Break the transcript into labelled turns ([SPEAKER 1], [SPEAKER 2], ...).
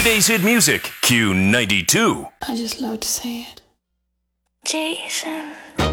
[SPEAKER 1] Today's hit music, Q92.
[SPEAKER 2] I just love to say it.
[SPEAKER 3] Jason.